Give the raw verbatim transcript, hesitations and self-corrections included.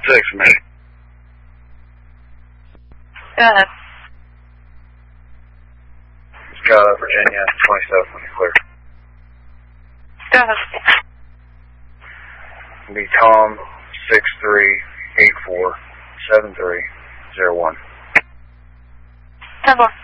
six, man. Go ahead. Skyline, Virginia, twenty-seven, when you're clear. Go ahead. Be Tom, six three eight four seven three zero one. ten four.